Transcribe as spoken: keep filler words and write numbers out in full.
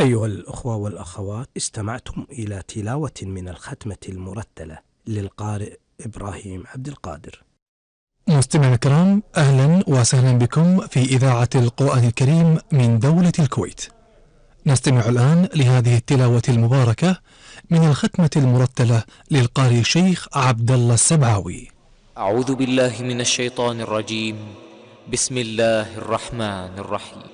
أيها الأخوة والأخوات، استمعتم إلى تلاوة من الختمة المرتلة للقارئ إبراهيم عبد القادر. مستمعينا الكرام، أهلا وسهلا بكم في إذاعة القرآن الكريم من دولة الكويت. نستمع الآن لهذه التلاوة المباركة من الختمة المرتلة للقارئ الشيخ عبد الله السبعاوي. أعوذ بالله من الشيطان الرجيم. بسم الله الرحمن الرحيم.